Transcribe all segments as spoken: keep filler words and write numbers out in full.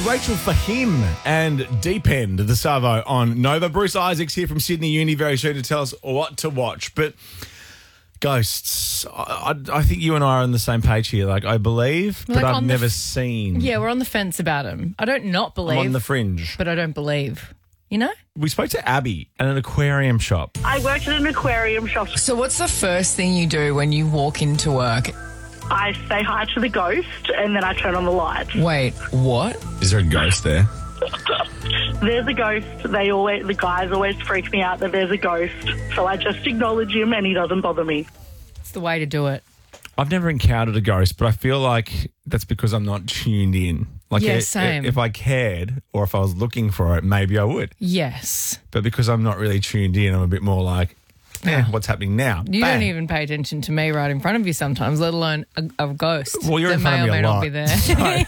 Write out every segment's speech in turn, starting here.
Rachel Fahim and Deep End, the Savo on Nova. Bruce Isaacs here from Sydney Uni very soon to tell us what to watch. But Ghosts, I, I think you and I are on the same page here. Like, I believe, Like but I've on the never f- seen. Yeah, we're on the fence about him. I don't not believe. I'm on the fringe. But I don't believe. You know? We spoke to Abby at an aquarium shop. I worked at an aquarium shop. So what's the first thing you do when you walk into work? I say hi to the ghost and then I turn on the lights. Wait, what? Is there a ghost there? There's a ghost. They always, the guys always freak me out that there's a ghost. So I just acknowledge him and he doesn't bother me. It's the way to do it. I've never encountered a ghost, but I feel like that's because I'm not tuned in. Like, Yeah, i- same. if I cared or if I was looking for it, maybe I would. Yes. But because I'm not really tuned in, I'm a bit more like, eh, what's happening now? You Bang. don't even pay attention to me right in front of you sometimes, let alone a, a ghost Well, you're that in front may of or me a may lot. not be there.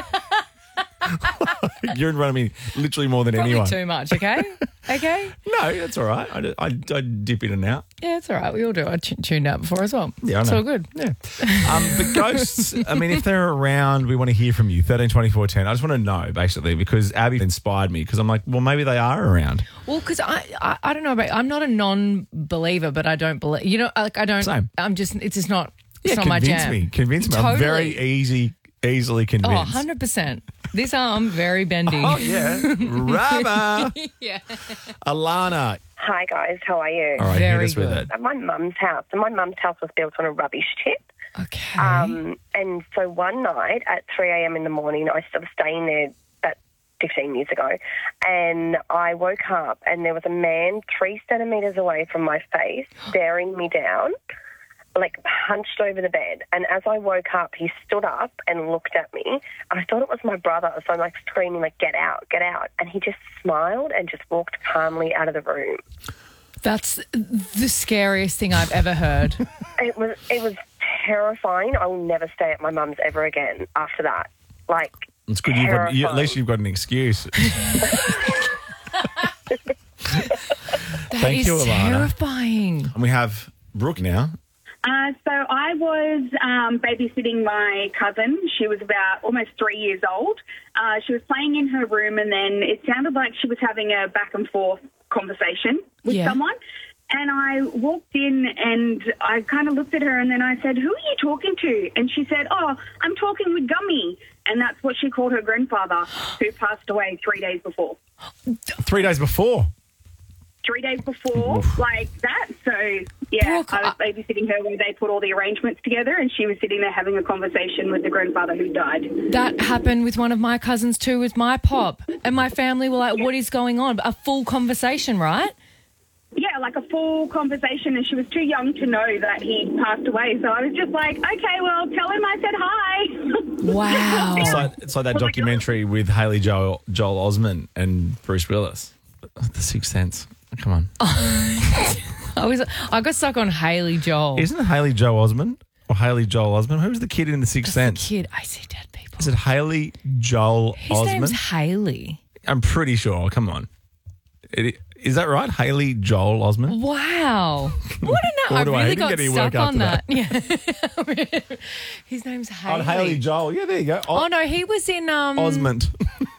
You're in front of me literally more than Probably anyone. too much, okay? Okay? No, that's all right. I, I, I dip in and out. Yeah, it's all right. We all do. I t- tuned out before as well. Yeah, I It's know. all good. Yeah. Um, but ghosts, I mean, if they're around, we want to hear from you. thirteen twenty-four ten. I just want to know, basically, because Abby inspired me because I'm like, well, maybe they are around. Well, because I, I, I don't know about. I'm not a non-believer, but I don't believe. You know, like I don't. Same. I'm just. It's just not. It's Yeah, not my convince jam. me. Convince me. I'm Totally. very easy, easily Oh, convinced. one hundred percent. This arm very bendy. Oh, yeah. Rubber. Yeah. Alana. Hi guys, how are you? All right, Very hit us with good. it. At my mum's house, and my mum's house was built on a rubbish tip. Okay. Um, and so one night at three a.m. in the morning, I was staying there about fifteen years ago, and I woke up and there was a man three centimetres away from my face staring me down, like hunched over the bed. And as I woke up, he stood up and looked at me. And I thought it was my brother, so I'm like screaming, like, get out, get out. And he just smiled and just walked calmly out of the room. That's the scariest thing I've ever heard. It was it was terrifying. I will never stay at my mum's ever again after that. Like, It's good. You've got, you, at terrifying. least you've got an excuse. That Thank is you, Alana. terrifying. And we have Brooke now. Uh, so I was um, babysitting my cousin. She was about almost three years old. Uh, she was playing in her room, and then it sounded like she was having a back and forth conversation with Yeah. someone. And I walked in and I kind of looked at her and then I said, who are you talking to? And she said, oh, I'm talking with Gummy. And that's what she called her grandfather, who passed away three days before. Three days before. Three days before, like that. So, yeah, Brooke, I was babysitting her where they put all the arrangements together and she was sitting there having a conversation with the grandfather who died. That happened with one of my cousins too, with my pop. And my family were like, what is going on? A full conversation, right? Yeah, like a full conversation, and she was too young to know that he passed away. So I was just like, okay, well, tell him I said hi. Wow. It's like, it's like that documentary with Haley Joel, Joel Osment and Bruce Willis. The Sixth Sense. Come on. I was I got stuck on Haley Joel. Isn't it Haley Joel Osment or Haley Joel Osment? Who's the kid in The Sixth That's the Sense? kid. I see dead people. Is it Haley Joel His Osment? name's Haley. I'm pretty sure. Come on. It, is that right? Haley Joel Osment? Wow. What a Or I do I really even got get any stuck work on after that. Yeah. His name's Haley. Oh, Haley Joel. Yeah, there you go. Oh O- no, he was in um Osment.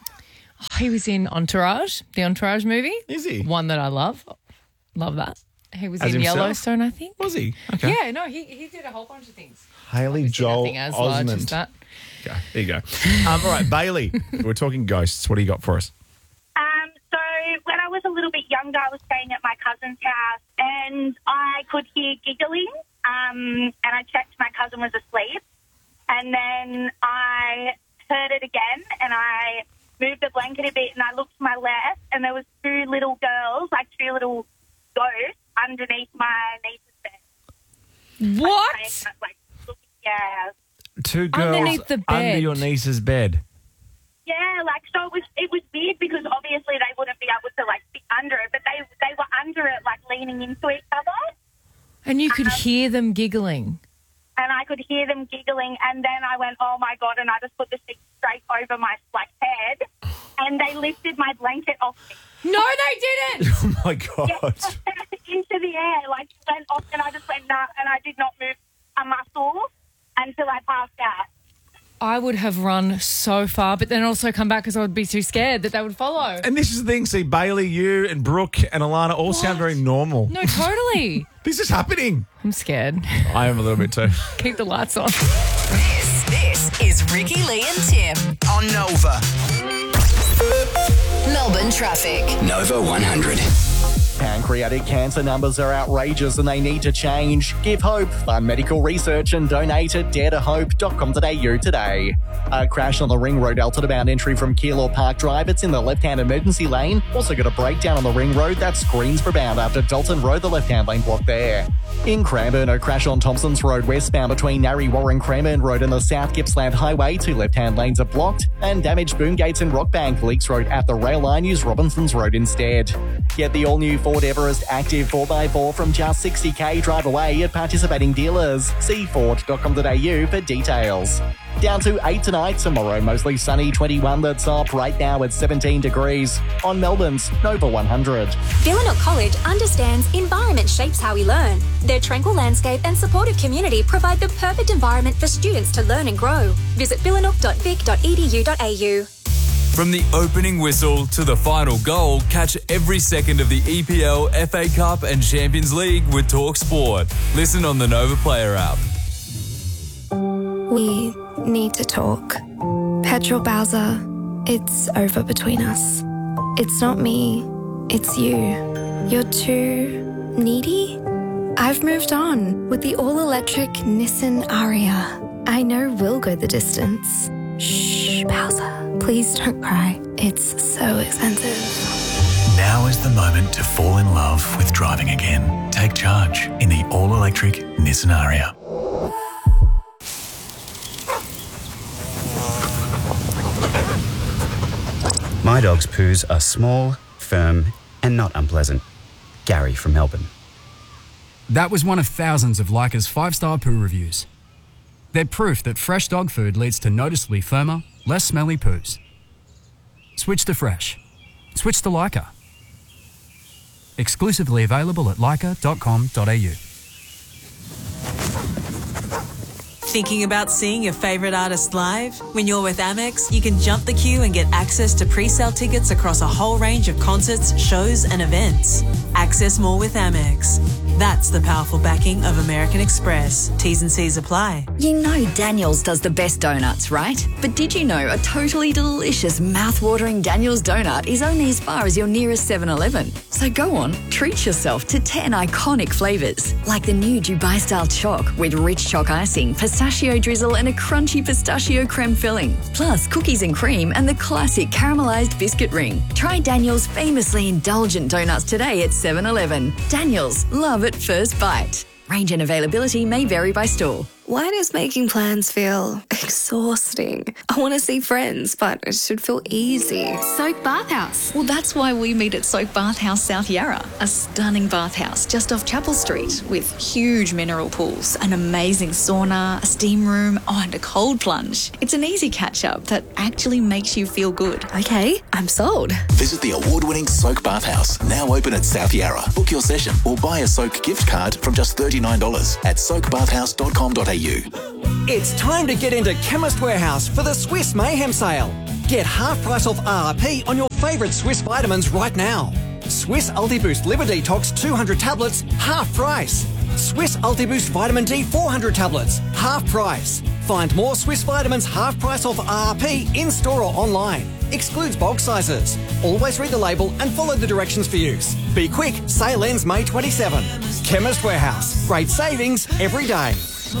he was in Entourage, the Entourage movie. Is he? One that I love. Love that. He was As in himself? Yellowstone, I think. Was he? Okay. Yeah, no, he, he did a whole bunch of things. Haley Joel Nothing as large as Osment. that. Okay, there you go. Um, all right, Bailey. We're talking ghosts. What do you got for us? Um, so when I was a little bit younger, I was staying at my cousin's house and I could hear giggling um, and I checked my cousin was asleep and then I heard it again and I moved the blanket a bit and I looked to my left and there was two little girls, like two little ghosts underneath my niece's bed. What? Like, like, looking, yeah. Two girls Underneath the under bed. your niece's bed. Yeah, like so it was it was weird because obviously they wouldn't be able to like sit under it, but they they were under it like leaning into each other, And you could hear them giggling. and I could hear them giggling, and then I went, oh my god, and I just put the sheet straight over my like head, and they lifted my blanket off me No, they didn't. Oh, my God. into the air, like went off, and I just went nah, and I did not move a muscle until I passed out. I would have run so far, but then also come back because I would be too scared that they would follow. And this is the thing. See, Bailey, you and Brooke and Alana all sound very normal. No, totally. This is happening. I'm scared. I am a little bit too. Keep the lights on. This, this is Ricky, Lee and Tim on Nova. Melbourne traffic. Nova one hundred. Pancreatic cancer numbers are outrageous and they need to change. Give hope, fund medical research and donate at dare to hope dot com dot a u today. A crash on the Ring Road Alton bound entry from Keilor Park Drive. It's in the left-hand emergency lane. Also got a breakdown on the Ring Road. That's Greensboro bound after Dalton Road, the left-hand lane blocked there. In Cranbourne, a crash on Thompsons Road westbound between Narry Warren Cranbourne Road and the South Gippsland Highway. Two left-hand lanes are blocked. And damaged boom gates in Rockbank. Leaks Road at the rail line. Use Robinson's Road instead. Get the all-new Ford Everest Active four by four from just sixty k drive away at participating dealers. See ford dot com dot a u for details. Down to eight tonight, tomorrow mostly sunny, twenty-one the top, right now at seventeen degrees. On Melbourne's Nova one hundred. Villanuk College understands environment shapes how we learn. Their tranquil landscape and supportive community provide the perfect environment for students to learn and grow. Visit villanuk dot vic dot e d u dot a u. From the opening whistle to the final goal, catch every second of the E P L, F A Cup and Champions League with Talk Sport. Listen on the Nova Player app. We need to talk. Petrol Bowser, it's over between us. It's not me, it's you. You're too needy? I've moved on with the all-electric Nissan Ariya. I know we'll go the distance. Shh, Bowser. Please don't cry. It's so expensive. Now is the moment to fall in love with driving again. Take charge in the all-electric Nissan Ariya. My dog's poos are small, firm, and not unpleasant. Gary from Melbourne. That was one of thousands of Leica's five-star poo reviews. They're proof that fresh dog food leads to noticeably firmer, less smelly poos. Switch to fresh. Switch to Leica. Exclusively available at leica dot com dot a u. Thinking about seeing your favourite artist live? When you're with Amex, you can jump the queue and get access to pre-sale tickets across a whole range of concerts, shows and events. Access more with Amex. That's the powerful backing of American Express. T's and C's apply. You know Daniel's does the best donuts, right? But did you know a totally delicious, mouth-watering Daniel's donut is only as far as your nearest seven eleven? So go on, treat yourself to ten iconic flavours, like the new Dubai-style choc with rich choc icing, pistachio drizzle and a crunchy pistachio creme filling, plus cookies and cream and the classic caramelised biscuit ring. Try Daniel's famously indulgent donuts today at seven eleven. Daniel's, love at first bite. Range and availability may vary by store. Why does making plans feel exhausting? I want to see friends, but it should feel easy. Soak Bathhouse. Well, that's why we meet at Soak Bathhouse South Yarra, a stunning bathhouse just off Chapel Street with huge mineral pools, an amazing sauna, a steam room, oh, and a cold plunge. It's an easy catch-up that actually makes you feel good. Okay, I'm sold. Visit the award-winning Soak Bathhouse, now open at South Yarra. Book your session or buy a Soak gift card from just thirty-nine dollars at soak bathhouse dot com dot a u. It's time to get into Chemist Warehouse for the Swiss Mayhem sale. Get half price off R R P on your favourite Swiss vitamins right now. Swiss Ultiboost Liver Detox two hundred tablets, half price. Swiss Ultiboost Vitamin D four hundred tablets, half price. Find more Swiss vitamins half price off R R P in store or online. Excludes bulk sizes. Always read the label and follow the directions for use. Be quick, sale ends May twenty-seventh. Chemist Warehouse. Great savings every day.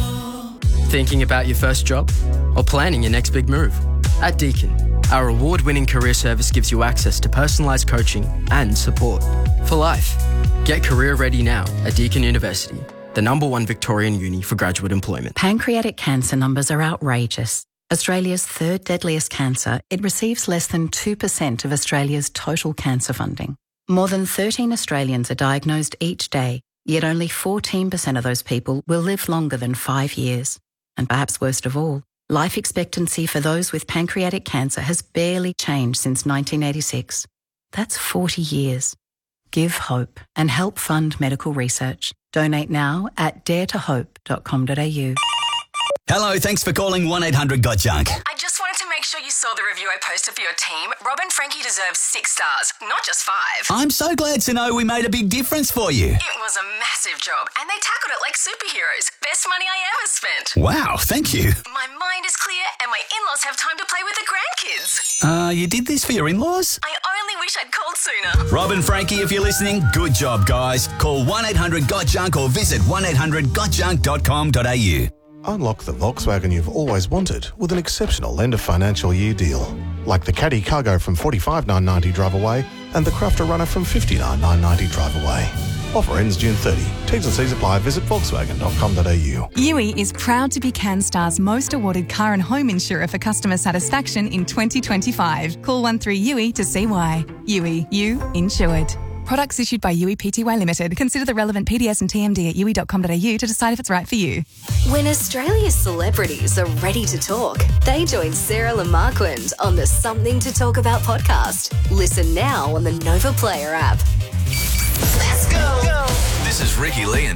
Thinking about your first job? Or planning your next big move? At Deakin, our award-winning career service gives you access to personalised coaching and support for life. Get career ready now at Deakin University, the number one Victorian uni for graduate employment. Pancreatic cancer numbers are outrageous. Australia's third deadliest cancer, it receives less than two percent of Australia's total cancer funding. More than thirteen Australians are diagnosed each day, yet only fourteen percent of those people will live longer than five years. And perhaps worst of all, life expectancy for those with pancreatic cancer has barely changed since nineteen eighty-six. That's forty years. Give hope and help fund medical research. Donate now at dare to hope dot com dot a u. Hello, thanks for calling one eight hundred got junk. I just wanted to make sure you saw the review I posted for your team. Rob and Frankie deserve six stars, not just five. I'm so glad to know we made a big difference for you. It was a massive job, and they tackled it like superheroes. Best money I ever spent. Wow, thank you. My mind is clear, and my in-laws have time to play with the grandkids. Uh, you did this for your in-laws? I only wish I'd called sooner. Rob and Frankie, if you're listening, good job, guys. Call one eight hundred got junk or visit one eight hundred got junk dot com dot a u. Unlock the Volkswagen you've always wanted with an exceptional end of financial year deal. Like the Caddy Cargo from forty-five thousand nine hundred ninety drive away and the Crafter Runner from fifty-nine thousand nine hundred ninety drive away. Offer ends June thirtieth. T's and C's apply. Visit volkswagen dot com dot a u. U I is proud to be CanStar's most awarded car and home insurer for customer satisfaction in twenty twenty-five. Call one three U I to see why. U I, you insured. Products issued by U I Pty Limited. Consider the relevant P D S and T M D at u i dot com dot a u to decide if it's right for you. When Australia's celebrities are ready to talk, they join Sarah Lamarquand on the Something to Talk About podcast. Listen now on the Nova Player app. Let's go. go. This is Ricky Lee and